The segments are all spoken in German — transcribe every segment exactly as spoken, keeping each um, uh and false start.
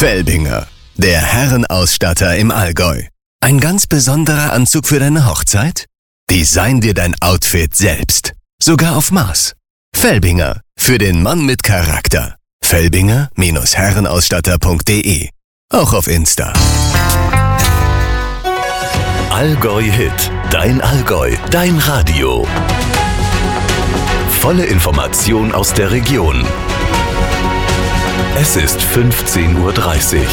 Felbinger, der Herrenausstatter im Allgäu. Ein ganz besonderer Anzug für deine Hochzeit? Design dir dein Outfit selbst. Sogar auf Maß. Felbinger, für den Mann mit Charakter. Felbinger Herrenausstatter punkt de. Auch auf Insta. Allgäu Hit. Dein Allgäu. Dein Radio. Volle Information aus der Region. Es ist fünfzehn Uhr dreißig.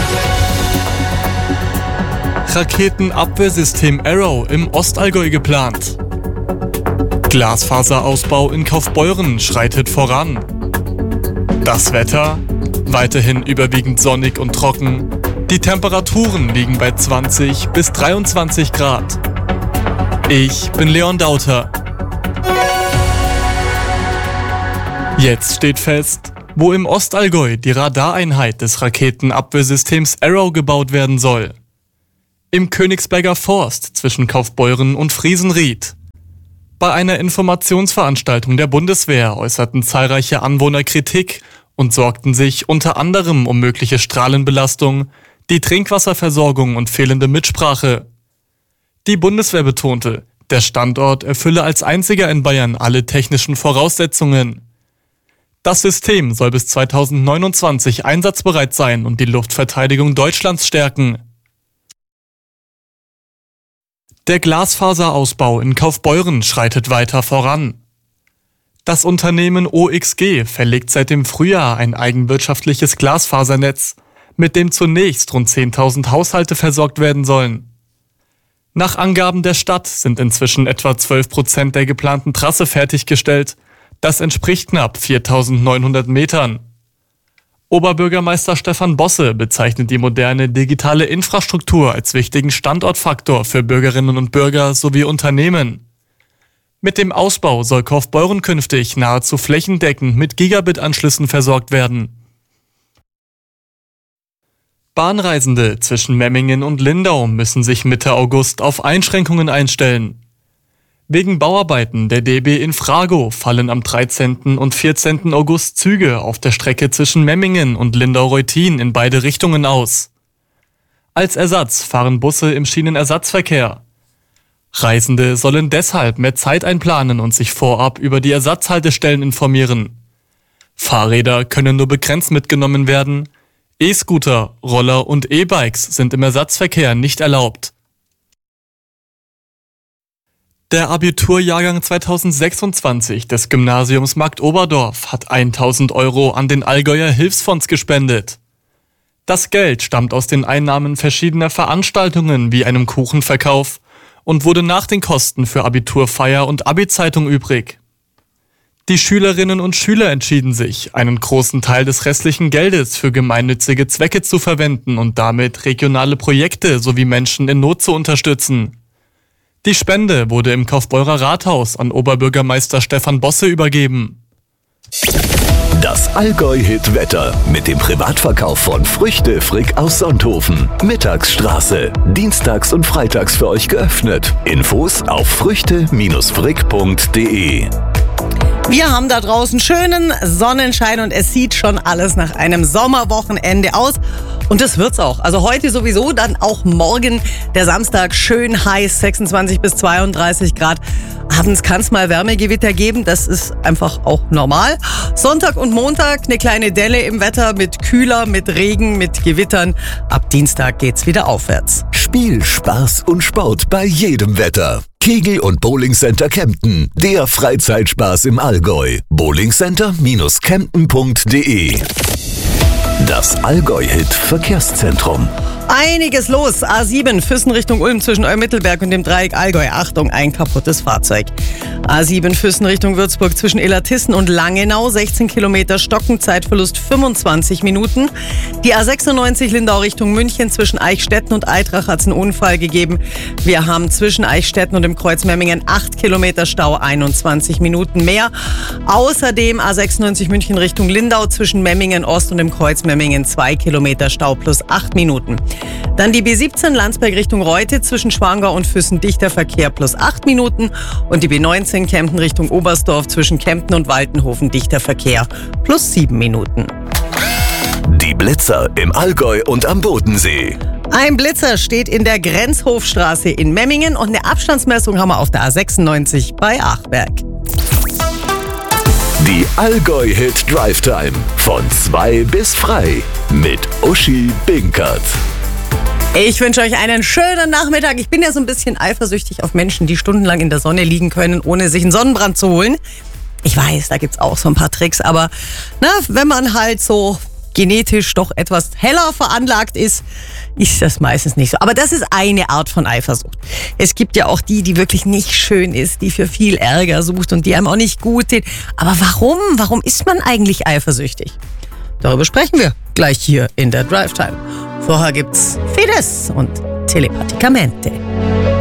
Raketenabwehrsystem Arrow im Ostallgäu geplant. Glasfaserausbau in Kaufbeuren schreitet voran. Das Wetter? Weiterhin überwiegend sonnig und trocken. Die Temperaturen liegen bei zwanzig bis dreiundzwanzig Grad. Ich bin Leon Dauter. Jetzt steht fest, wo im Ostallgäu die Radareinheit des Raketenabwehrsystems Arrow gebaut werden soll. Im Königsberger Forst zwischen Kaufbeuren und Friesenried. Bei einer Informationsveranstaltung der Bundeswehr äußerten zahlreiche Anwohner Kritik und sorgten sich unter anderem um mögliche Strahlenbelastung, die Trinkwasserversorgung und fehlende Mitsprache. Die Bundeswehr betonte, der Standort erfülle als einziger in Bayern alle technischen Voraussetzungen. Das System soll bis zweitausendneunundzwanzig einsatzbereit sein und die Luftverteidigung Deutschlands stärken. Der Glasfaserausbau in Kaufbeuren schreitet weiter voran. Das Unternehmen O X G verlegt seit dem Frühjahr ein eigenwirtschaftliches Glasfasernetz, mit dem zunächst rund zehntausend Haushalte versorgt werden sollen. Nach Angaben der Stadt sind inzwischen etwa zwölf Prozent der geplanten Trasse fertiggestellt. Das entspricht knapp viertausendneunhundert Metern. Oberbürgermeister Stefan Bosse bezeichnet die moderne digitale Infrastruktur als wichtigen Standortfaktor für Bürgerinnen und Bürger sowie Unternehmen. Mit dem Ausbau soll Kaufbeuren künftig nahezu flächendeckend mit Gigabit-Anschlüssen versorgt werden. Bahnreisende zwischen Memmingen und Lindau müssen sich Mitte August auf Einschränkungen einstellen. Wegen Bauarbeiten der D B Infrago fallen am dreizehnten und vierzehnten August Züge auf der Strecke zwischen Memmingen und Lindau-Reutin in beide Richtungen aus. Als Ersatz fahren Busse im Schienenersatzverkehr. Reisende sollen deshalb mehr Zeit einplanen und sich vorab über die Ersatzhaltestellen informieren. Fahrräder können nur begrenzt mitgenommen werden. E-Scooter, Roller und E-Bikes sind im Ersatzverkehr nicht erlaubt. Der Abiturjahrgang zweitausendsechsundzwanzig des Gymnasiums Marktoberdorf hat tausend Euro an den Allgäuer Hilfsfonds gespendet. Das Geld stammt aus den Einnahmen verschiedener Veranstaltungen wie einem Kuchenverkauf und wurde nach den Kosten für Abiturfeier und Abi-Zeitung übrig. Die Schülerinnen und Schüler entschieden sich, einen großen Teil des restlichen Geldes für gemeinnützige Zwecke zu verwenden und damit regionale Projekte sowie Menschen in Not zu unterstützen. Die Spende wurde im Kaufbeurer Rathaus an Oberbürgermeister Stefan Bosse übergeben. Das Allgäu-Hit-Wetter mit dem Privatverkauf von Früchte Frick aus Sonthofen. Mittagsstraße. Dienstags und freitags für euch geöffnet. Infos auf früchte Frick punkt de. Wir haben da draußen schönen Sonnenschein und es sieht schon alles nach einem Sommerwochenende aus. Und das wird's auch. Also heute sowieso, dann auch morgen der Samstag schön heiß, sechsundzwanzig bis zweiunddreißig Grad. Abends kann es mal Wärmegewitter geben, das ist einfach auch normal. Sonntag und Montag eine kleine Delle im Wetter mit Kühler, mit Regen, mit Gewittern. Ab Dienstag geht's wieder aufwärts. Spiel, Spaß und Sport bei jedem Wetter. Kegel- und Bowling Center Kempten, der Freizeitspaß im Allgäu. bowlingcenter Kempten punkt de. Das Allgäu-Hit-Verkehrszentrum. Einiges los. A sieben, Füssen Richtung Ulm zwischen Eumittelberg und dem Dreieck Allgäu. Achtung, ein kaputtes Fahrzeug. A sieben, Füssen Richtung Würzburg zwischen Illertissen und Langenau. sechzehn Kilometer Stocken, Zeitverlust fünfundzwanzig Minuten. Die A sechsundneunzig Lindau Richtung München zwischen Eichstätten und Eitrach hat es einen Unfall gegeben. Wir haben zwischen Eichstätten und dem Kreuz Memmingen acht Kilometer Stau, einundzwanzig Minuten mehr. Außerdem A sechsundneunzig München Richtung Lindau zwischen Memmingen Ost und dem Kreuz Memmingen zwei Kilometer Stau plus acht Minuten. Dann die B siebzehn Landsberg Richtung Reute zwischen Schwangau und Füssen dichter Verkehr plus acht Minuten und die B neunzehn Kempten Richtung Oberstdorf zwischen Kempten und Waltenhofen dichter Verkehr plus sieben Minuten. Die Blitzer im Allgäu und am Bodensee. Ein Blitzer steht in der Grenzhofstraße in Memmingen und eine Abstandsmessung haben wir auf der A sechsundneunzig bei Achberg. Die Allgäu-Hit Drive Time von zwei bis frei mit Uschi Binkert. Ich wünsche euch einen schönen Nachmittag. Ich bin ja so ein bisschen eifersüchtig auf Menschen, die stundenlang in der Sonne liegen können, ohne sich einen Sonnenbrand zu holen. Ich weiß, da gibt's auch so ein paar Tricks, aber na, wenn man halt so genetisch doch etwas heller veranlagt ist, ist das meistens nicht so. Aber das ist eine Art von Eifersucht. Es gibt ja auch die, die wirklich nicht schön ist, die für viel Ärger sucht und die einem auch nicht gut tut. Aber warum? Warum ist man eigentlich eifersüchtig? Darüber sprechen wir gleich hier in der Drive Time. Vorher gibt's Fides und Telepathikamente.